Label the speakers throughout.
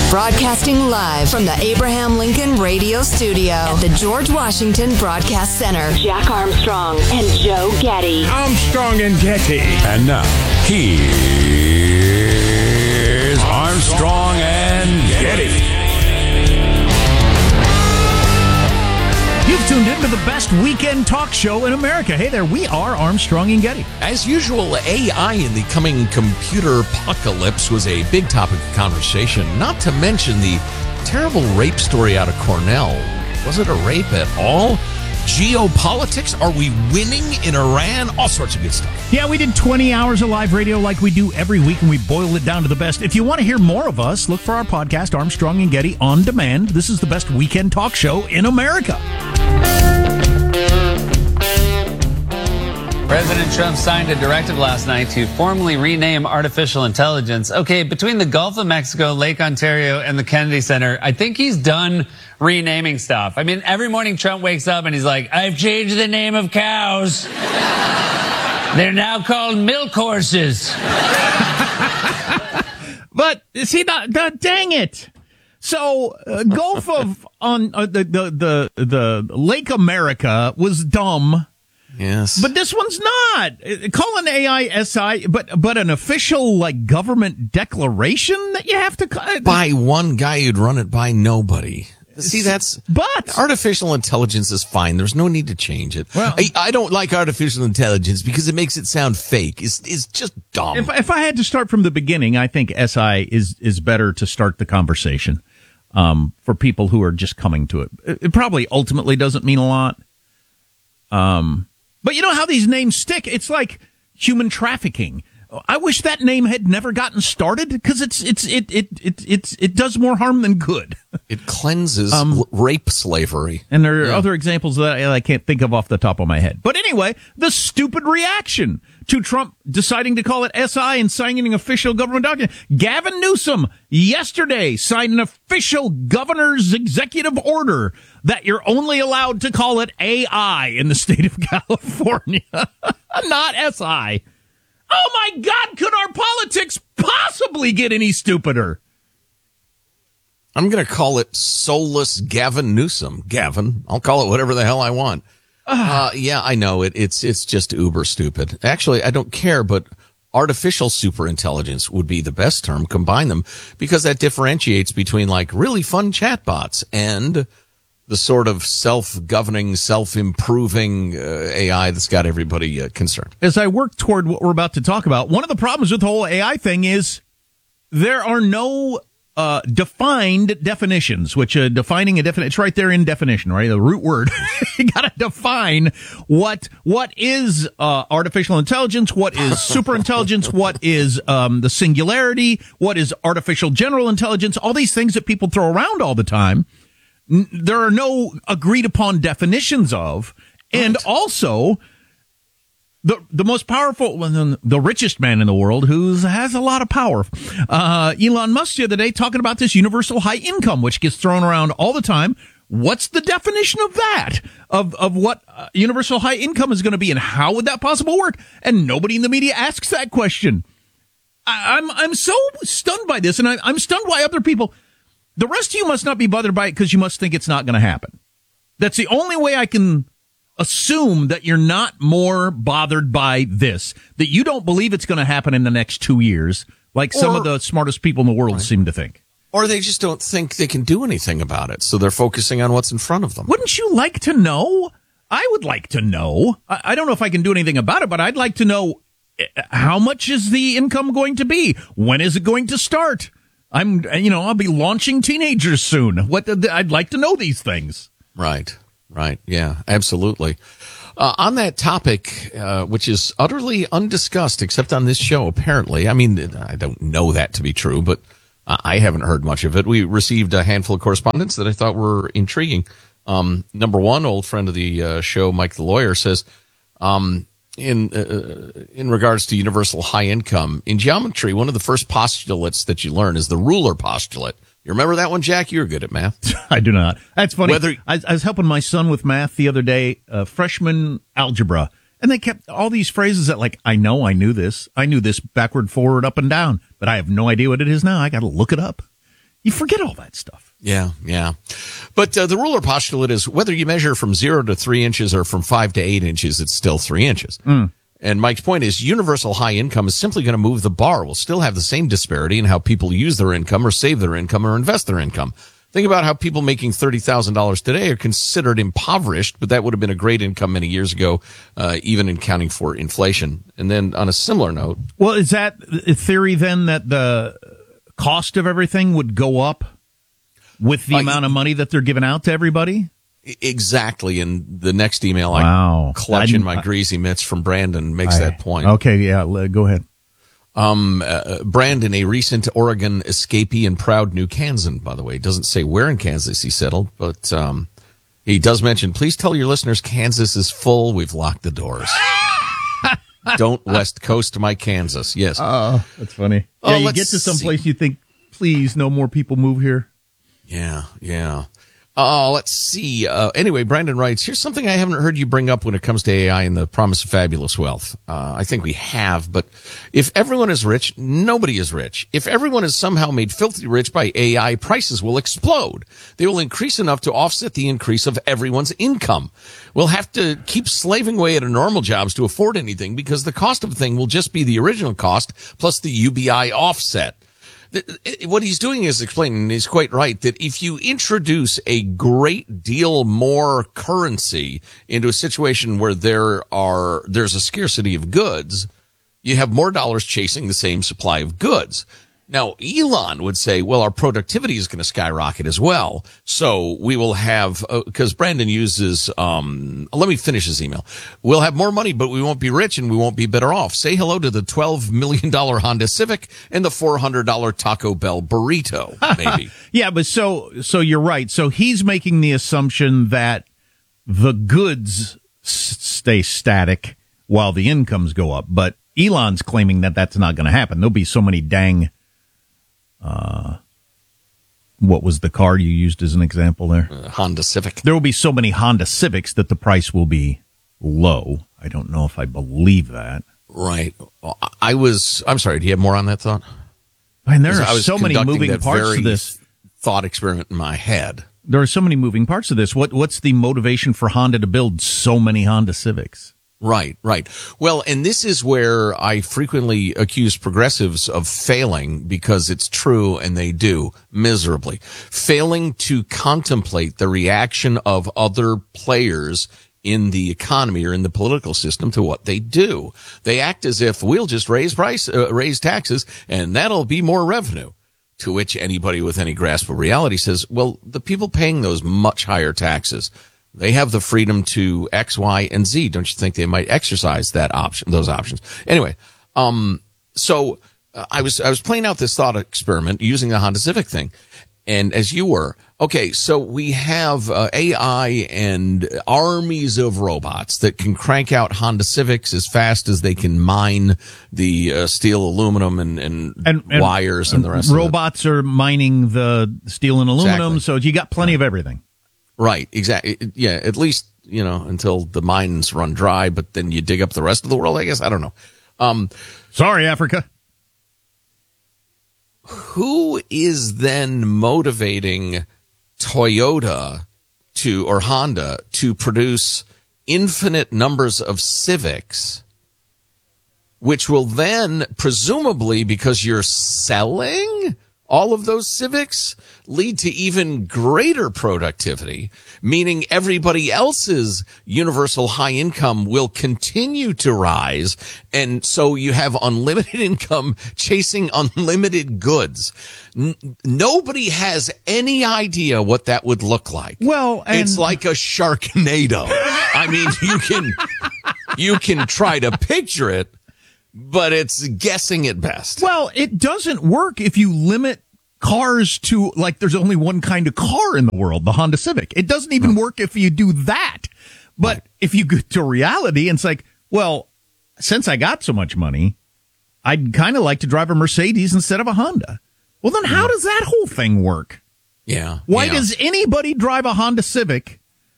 Speaker 1: Broadcasting live from the Abraham Lincoln Radio Studio at the George Washington Broadcast Center. Jack Armstrong and Joe Getty.
Speaker 2: Armstrong and Getty.
Speaker 3: And now, here's Armstrong and Getty.
Speaker 4: You've tuned in to the best weekend talk show in America. Hey there, we are Armstrong and Getty.
Speaker 3: As usual, AI in the coming computer apocalypse was a big topic of conversation, not to mention the terrible rape story out of Cornell. Was it a rape at all? Geopolitics? Are we winning in Iran? All sorts of good stuff.
Speaker 4: Yeah, we did 20 hours of live radio like we do every week, and we boiled it down to the best. If you want to hear more of us, look for our podcast, Armstrong and Getty On Demand. This is the best weekend talk show in America.
Speaker 5: President Trump signed a directive last night to formally rename artificial intelligence. Okay, between the Gulf of Mexico, Lake Ontario, and the Kennedy Center, I think he's done renaming stuff. I mean, every morning Trump wakes up and he's like, I've changed the name of cows. They're now called milk horses.
Speaker 4: But, see, dang it. So, Gulf of, the Lake America was dumb.
Speaker 3: Yes.
Speaker 4: But this one's not. Call an AI SI, but an official, like, government declaration that you have to...
Speaker 3: By one guy who'd run it by nobody. See,
Speaker 4: But
Speaker 3: artificial intelligence is fine. There's no need to change it.
Speaker 4: Well,
Speaker 3: I don't like artificial intelligence because it makes it sound fake. It's just dumb.
Speaker 4: If I had to start from the beginning, I think SI is better to start the conversation for people who are just coming to it. It probably ultimately doesn't mean a lot. But you know how these names stick? It's like human trafficking. I wish that name had never gotten started because it does more harm than good.
Speaker 3: It cleanses rape slavery.
Speaker 4: And there are other examples that I can't think of off the top of my head. But anyway, the stupid reaction to Trump deciding to call it SI and signing an official government document. Gavin Newsom yesterday signed an official governor's executive order that you're only allowed to call it AI in the state of California, not SI. Oh, my God, could our politics possibly get any stupider?
Speaker 3: I'm going to call it soulless Gavin Newsom. Gavin, I'll call it whatever the hell I want. Yeah, I know it's just uber stupid. Actually, I don't care, but artificial superintelligence would be the best term. Combine them because that differentiates between like really fun chatbots and the sort of self-governing, self-improving AI that's got everybody concerned.
Speaker 4: As I work toward what we're about to talk about, one of the problems with the whole AI thing is there are no defined definitions, which defining a definition, it's right there in definition, right? The root word. You got to define what is artificial intelligence, what is superintelligence, what is the singularity, what is artificial general intelligence, all these things that people throw around all the time. There are no agreed upon definitions of, and also the most powerful, the richest man in the world who has a lot of power, Elon Musk the other day talking about this universal high income, which gets thrown around all the time. What's the definition of that? Of what universal high income is going to be, and how would that possibly work? And nobody in the media asks that question. I'm so stunned by this, and I'm stunned by other people. The rest of you must not be bothered by it because you must think it's not going to happen. That's the only way I can assume that you're not more bothered by this, that you don't believe it's going to happen in the next 2 years, like some of the smartest people in the world seem to think.
Speaker 3: Or they just don't think they can do anything about it, so they're focusing on what's in front of them.
Speaker 4: Wouldn't you like to know? I would like to know. I don't know if I can do anything about it, but I'd like to know how much is the income going to be? When is it going to start? I'll be launching teenagers soon. I'd like to know these things.
Speaker 3: Right. Yeah, absolutely. On that topic, which is utterly undiscussed except on this show, apparently. I mean, I don't know that to be true, but I haven't heard much of it. We received a handful of correspondence that I thought were intriguing. Number one, old friend of the show, Mike the lawyer, says, in regards to universal high income, in geometry, one of the first postulates that you learn is the ruler postulate. You remember that one, Jack? You're good at math.
Speaker 4: I do not. That's funny. I was helping my son with math the other day, freshman algebra, and they kept all these phrases that like, I knew this backward, forward, up, and down, but I have no idea what it is now. I got to look it up. You forget all that stuff.
Speaker 3: Yeah. But the ruler postulate is whether you measure from 0 to 3 inches or from 5 to 8 inches, it's still 3 inches. And Mike's point is universal high income is simply going to move the bar. We'll still have the same disparity in how people use their income or save their income or invest their income. Think about how people making $30,000 today are considered impoverished, but that would have been a great income many years ago, even accounting for inflation. And then on a similar note.
Speaker 4: Well, is that a theory then that the cost of everything would go up with the amount of money that they're giving out to everybody?
Speaker 3: Exactly. And the next email
Speaker 4: wow.
Speaker 3: I clutch in my greasy mitts from Brandon makes that point.
Speaker 4: Okay, yeah, go ahead.
Speaker 3: Brandon, a recent Oregon escapee and proud New Kansan, by the way, doesn't say where in Kansas he settled, but he does mention, please tell your listeners Kansas is full. We've locked the doors. Don't West Coast my Kansas. Yes.
Speaker 4: Oh, that's funny. Yeah, you get to some place you think, please, no more people move here.
Speaker 3: Yeah. Let's see. Anyway, Brandon writes, here's something I haven't heard you bring up when it comes to AI and the promise of fabulous wealth. I think we have, but if everyone is rich, nobody is rich. If everyone is somehow made filthy rich by AI, prices will explode. They will increase enough to offset the increase of everyone's income. We'll have to keep slaving away at our normal jobs to afford anything because the cost of a thing will just be the original cost plus the UBI offset. What he's doing is explaining, and he's quite right, that if you introduce a great deal more currency into a situation where there's a scarcity of goods, you have more dollars chasing the same supply of goods. Now, Elon would say, well, our productivity is going to skyrocket as well. So we will have, because Brandon uses, let me finish his email. We'll have more money, but we won't be rich and we won't be better off. Say hello to the $12 million Honda Civic and the $400 Taco Bell burrito, maybe.
Speaker 4: Yeah, but so you're right. So he's making the assumption that the goods stay static while the incomes go up. But Elon's claiming that that's not going to happen. There'll be so many dang... what was the car you used as an example there?
Speaker 3: Honda Civic.
Speaker 4: There will be so many Honda Civics that the price will be low. I don't know if I believe that.
Speaker 3: Right. I'm sorry, do you have more on that thought?
Speaker 4: And there are so many moving parts to this
Speaker 3: thought experiment in my head.
Speaker 4: There are so many moving parts to this. What's the motivation for Honda to build so many Honda Civics?
Speaker 3: Right. Well, and this is where I frequently accuse progressives of failing because it's true and they do miserably. Failing to contemplate the reaction of other players in the economy or in the political system to what they do. They act as if we'll just raise taxes and that'll be more revenue. To which anybody with any grasp of reality says, well, the people paying those much higher taxes, they have the freedom to X, Y, and Z. Don't you think they might exercise those options? Anyway, so I was playing out this thought experiment using the Honda Civic thing, and as you were, okay, so we have AI and armies of robots that can crank out Honda Civics as fast as they can mine the steel, aluminum, and wires and the rest of it.
Speaker 4: Robots are mining the steel and aluminum,
Speaker 3: Exactly.
Speaker 4: So you got plenty of everything.
Speaker 3: Right, exactly. Yeah, at least, until the mines run dry, but then you dig up the rest of the world, I guess. I don't know.
Speaker 4: Sorry, Africa.
Speaker 3: Who is then motivating Toyota or Honda to produce infinite numbers of Civics, which will then, presumably, because you're selling all of those Civics, lead to even greater productivity, meaning everybody else's universal high income will continue to rise. And so you have unlimited income chasing unlimited goods. Nobody has any idea what that would look like.
Speaker 4: Well,
Speaker 3: it's like a Sharknado. I mean, you can try to picture it, but it's guessing at best.
Speaker 4: Well, it doesn't work if you limit cars to, like, there's only one kind of car in the world, the Honda Civic. It doesn't even work if you do that. But if you get to reality, and it's like, well, since I got so much money, I'd kind of like to drive a Mercedes instead of a Honda. Well, then how does that whole thing work?
Speaker 3: Yeah.
Speaker 4: Why does anybody drive a Honda Civic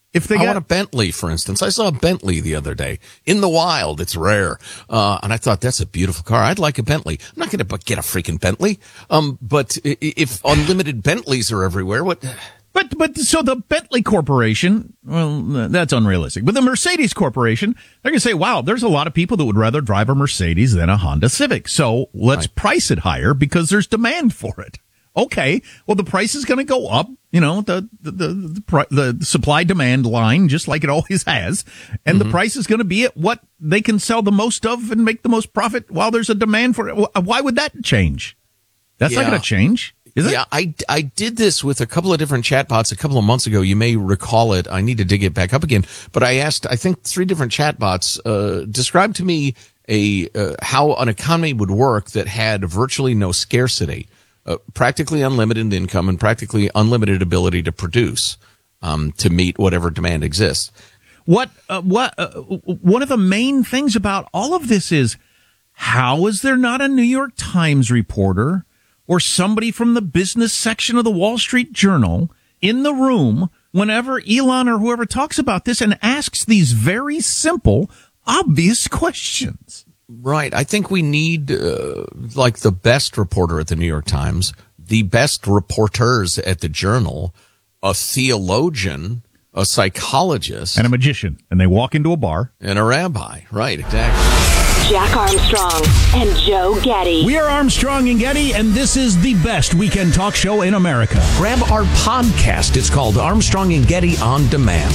Speaker 4: If they
Speaker 3: I want a Bentley, for instance. I saw a Bentley the other day in the wild. It's rare. And I thought, that's a beautiful car. I'd like a Bentley. I'm not going to get a freaking Bentley. But if unlimited Bentleys are everywhere, what?
Speaker 4: But so the Bentley Corporation, well, that's unrealistic. But the Mercedes Corporation, they're going to say, wow, there's a lot of people that would rather drive a Mercedes than a Honda Civic. So let's price it higher because there's demand for it. Okay, well, the price is going to go up, the supply demand line, just like it always has. And the price is going to be at what they can sell the most of and make the most profit while there's a demand for it. Why would that change? That's not going to change. Is it?
Speaker 3: Yeah, I did this with a couple of different chatbots a couple of months ago. You may recall it. I need to dig it back up again. But I asked, I think, 3 different chatbots, describe to me how an economy would work that had virtually no scarcity, practically unlimited income and practically unlimited ability to produce, to meet whatever demand exists.
Speaker 4: One of the main things about all of this is, how is there not a New York Times reporter or somebody from the business section of the Wall Street Journal in the room whenever Elon or whoever talks about this and asks these very simple, obvious questions?
Speaker 3: Right. I think we need, like the best reporter at the New York Times, the best reporters at the Journal, a theologian, a psychologist.
Speaker 4: And a magician. And they walk into a bar.
Speaker 3: And a rabbi. Right, exactly.
Speaker 1: Jack Armstrong and Joe Getty.
Speaker 2: We are Armstrong and Getty, and this is the best weekend talk show in America.
Speaker 6: Grab our podcast. It's called Armstrong and Getty On Demand.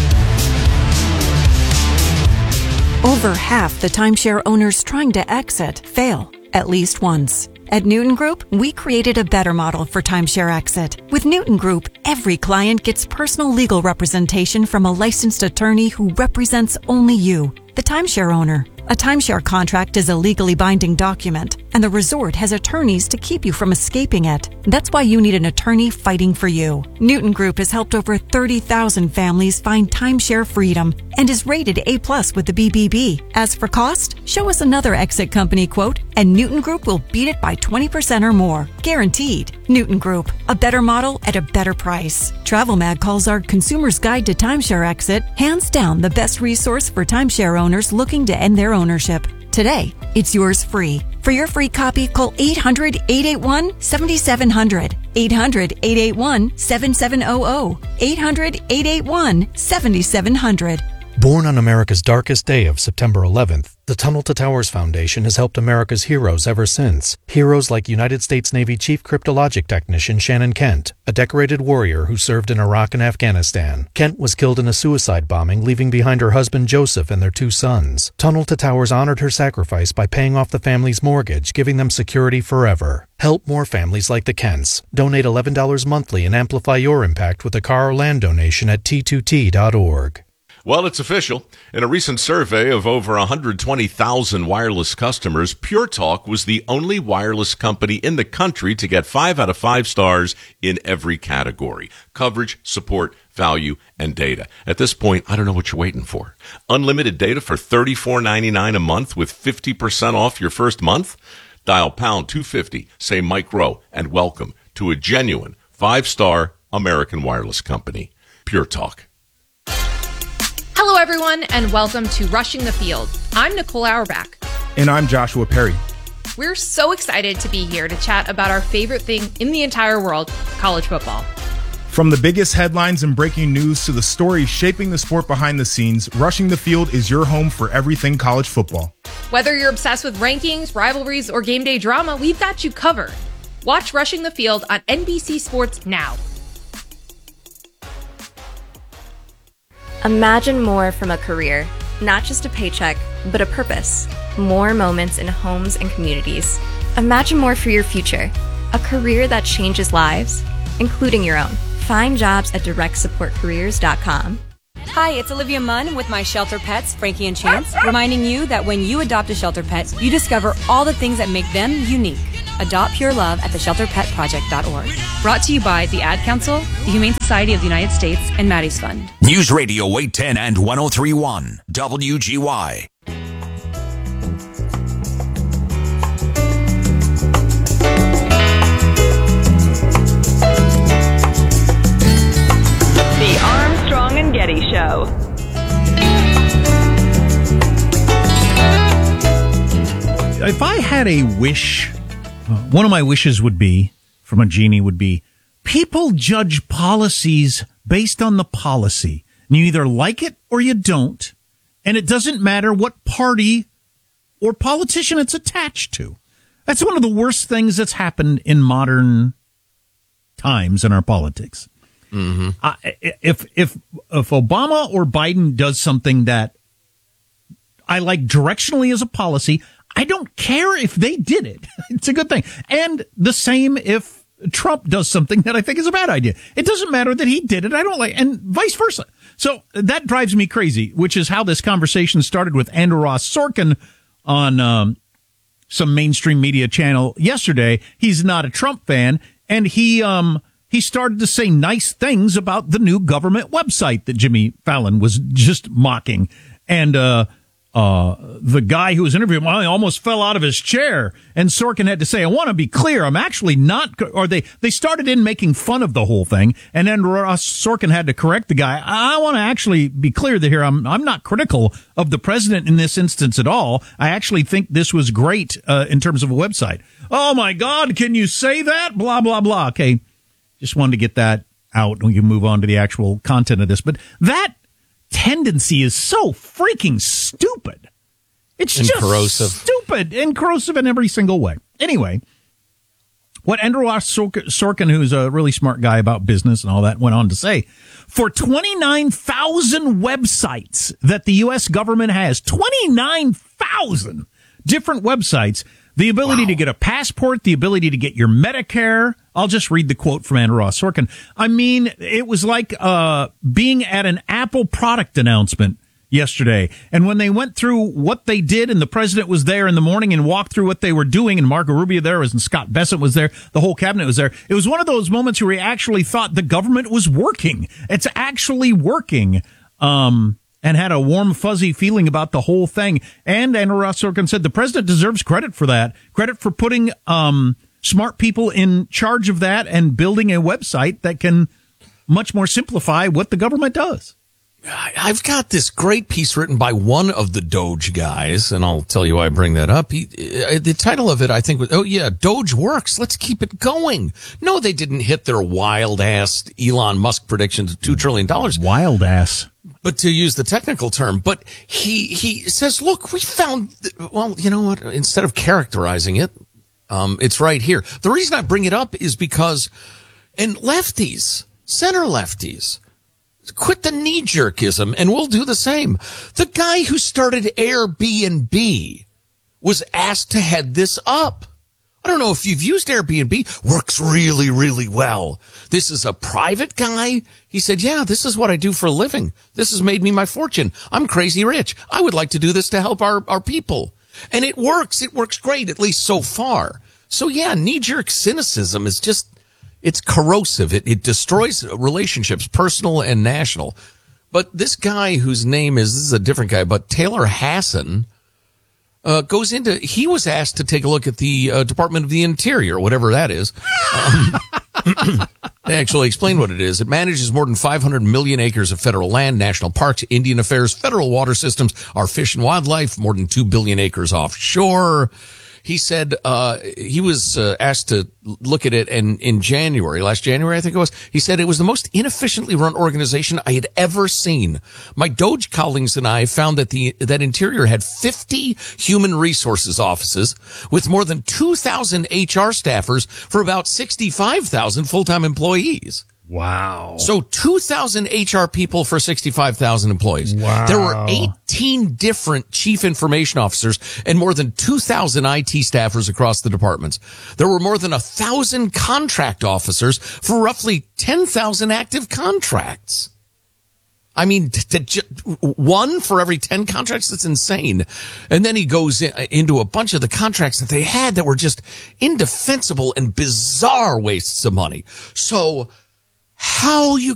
Speaker 7: Over half the timeshare owners trying to exit fail at least once. At Newton Group, we created a better model for timeshare exit. With Newton Group, every client gets personal legal representation from a licensed attorney who represents only you, the timeshare owner. A timeshare contract is a legally binding document, and the resort has attorneys to keep you from escaping it. That's why you need an attorney fighting for you. Newton Group has helped over 30,000 families find timeshare freedom and is rated A+ with the BBB. As for cost, show us another exit company quote, and Newton Group will beat it by 20% or more. Guaranteed. Newton Group, a better model at a better price. Travel Mag calls our Consumer's Guide to Timeshare Exit hands down the best resource for timeshare owners looking to end their ownership. Today, it's yours free. For your free copy, call 800-881-7700. 800-881-7700. 800-881-7700.
Speaker 8: Born on America's darkest day of September 11th, the Tunnel to Towers Foundation has helped America's heroes ever since. Heroes like United States Navy Chief Cryptologic Technician Shannon Kent, a decorated warrior who served in Iraq and Afghanistan. Kent was killed in a suicide bombing, leaving behind her husband Joseph and their 2 sons. Tunnel to Towers honored her sacrifice by paying off the family's mortgage, giving them security forever. Help more families like the Kents. Donate $11 monthly and amplify your impact with a car or land donation at t2t.org.
Speaker 9: Well, it's official. In a recent survey of over 120,000 wireless customers, Pure Talk was the only wireless company in the country to get 5 out of 5 stars in every category: coverage, support, value, and data. At this point, I don't know what you're waiting for. Unlimited data for $34.99 a month with 50% off your first month? Dial pound 250, say Mike Rowe, and welcome to a genuine 5-star American wireless company. Pure Talk.
Speaker 10: Hello, everyone, and welcome to Rushing the Field. I'm Nicole Auerbach.
Speaker 11: And I'm Joshua Perry.
Speaker 10: We're so excited to be here to chat about our favorite thing in the entire world, college football.
Speaker 11: From the biggest headlines and breaking news to the stories shaping the sport behind the scenes, Rushing the Field is your home for everything college football.
Speaker 10: Whether you're obsessed with rankings, rivalries, or game day drama, we've got you covered. Watch Rushing the Field on NBC Sports now.
Speaker 12: Imagine more from a career, not just a paycheck, but a purpose. More moments in homes and communities. Imagine more for your future, a career that changes lives, including your own. Find jobs at directsupportcareers.com.
Speaker 13: Hi, it's Olivia Munn with my shelter pets, Frankie and Chance, reminding you that when you adopt a shelter pet, you discover all the things that make them unique. Adopt pure love at theshelterpetproject.org. Brought to you by the Ad Council, the Humane Society of the United States, and Maddie's Fund.
Speaker 6: News Radio 810 and 103.1 WGY.
Speaker 1: The Armstrong and Getty Show.
Speaker 4: had a wish, one of my wishes would be, from a genie would be, people judge policies based on the policy. And you either like it or you don't. And it doesn't matter what party or politician it's attached to. That's one of the worst things that's happened in modern times in our politics. Mm-hmm. If Obama or Biden does something that I like directionally as a policy, I don't care if they did it. It's a good thing. And the same if Trump does something that I think is a bad idea. It doesn't matter that he did it. I don't like, and vice versa. So that drives me crazy, which is how this conversation started with Andrew Ross Sorkin on some mainstream media channel yesterday. He's not a Trump fan, and he started to say nice things about the new government website that Jimmy Fallon was just mocking. And the guy who was interviewing him almost fell out of his chair. And Sorkin had to say, I want to be clear, I'm actually not, or they started in making fun of the whole thing. And then Ross Sorkin had to correct the guy. I want to actually be clear that here, I'm not critical of the president in this instance at all. I actually think this was great, in terms of a website. Oh my God, can you say that? Blah, blah, blah. Okay. Just wanted to get that out and we can move on to the actual content of this. But that tendency is so freaking stupid. It's just corrosive. Stupid and corrosive in every single way. Anyway, what Andrew Ross Sorkin, who's a really smart guy about business and all that, went on to say, for 29,000 websites that the U.S. government has, 29,000 different websites, the ability to get a passport, the ability to get your Medicare. I'll just read the quote from Andrew Ross Sorkin. I mean, it was like being at an Apple product announcement yesterday. And when they went through what they did, and the president was there in the morning and walked through what they were doing, and Marco Rubio there was, and Scott Bessent was there, the whole cabinet was there. It was one of those moments where we actually thought the government was working. It's actually working. And had a warm, fuzzy feeling about the whole thing. And Andrew Ross Sorkin said the president deserves credit for that, credit for putting smart people in charge of that and building a website that can much more simplify what the government does.
Speaker 3: I've got this great piece written by one of the Doge guys, and I'll tell you why I bring that up. The title of it, I think, was, Doge works. Let's keep it going. No, they didn't hit their wild-ass Elon Musk predictions of $2 trillion.
Speaker 4: Wild-ass.
Speaker 3: But to use the technical term, but he says, look, we found, well, you know what? Instead of characterizing it, it's right here. The reason I bring it up is because, and lefties, center lefties, quit the knee-jerkism, and we'll do the same. The guy who started Airbnb was asked to head this up. I don't know if you've used Airbnb. Works really, really well. This is a private guy. He said, yeah, this is what I do for a living. This has made me my fortune. I'm crazy rich. I would like to do this to help our people. And it works. It works great, at least so far. So yeah, knee-jerk cynicism is just, it's corrosive. It destroys relationships, personal and national. But this guy whose name is, this is a different guy, but Taylor Hassan, goes into, he was asked to take a look at the Department of the Interior, whatever that is. They actually explain what it is. It manages more than 500 million acres of federal land, national parks, Indian affairs, federal water systems, our fish and wildlife, more than 2 billion acres offshore. He said he was asked to look at it, and in January, last January, I think it was, he said it was the most inefficiently run organization I had ever seen. My Doge colleagues and I found that that Interior had 50 human resources offices with more than 2,000 HR staffers for about 65,000 full-time employees.
Speaker 4: Wow.
Speaker 3: So 2,000 HR people for 65,000 employees.
Speaker 4: Wow.
Speaker 3: There were 18 different chief information officers and more than 2,000 IT staffers across the departments. There were more than 1,000 contract officers for roughly 10,000 active contracts. I mean, one for every 10 contracts, that's insane. And then he goes into a bunch of the contracts that they had that were just indefensible and bizarre wastes of money. So how you